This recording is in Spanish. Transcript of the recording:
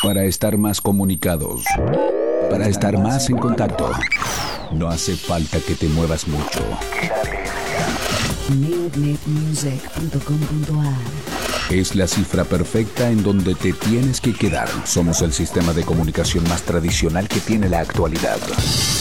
Para estar más comunicados, para estar más en contacto, no hace falta que te muevas mucho. Neotnetmusic.com.ar Es la cifra perfecta en donde te tienes que quedar. Somos el sistema de comunicación más tradicional que tiene la actualidad.